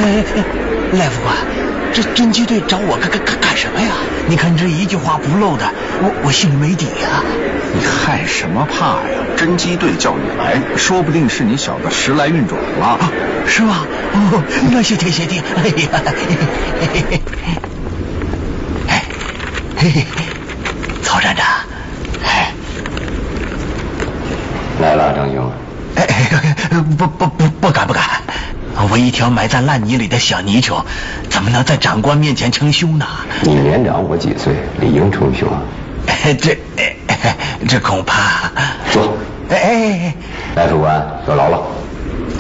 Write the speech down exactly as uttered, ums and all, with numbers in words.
赖副官，这侦缉队找我干干干什么呀？你看这一句话不漏的，我我心里没底呀。 你害什么怕呀？侦缉队叫你来，说不定是你小子时来运转了，啊、 是吗？哦，那谢天谢地。哎呀，哎，嘿嘿，曹站长，哎， 来了，张兄。 哎，不不不，不敢不敢。我一条埋在烂泥里的小泥鳅，怎么能在长官面前称兄呢？ 你年长我几岁，理应称兄。 这这恐怕。 坐。 哎哎哎， 赖副官，坐牢了。